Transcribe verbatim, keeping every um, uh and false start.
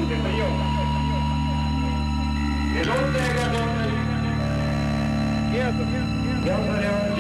Monte Toyota. E non nega. Нет, нет, нет. Я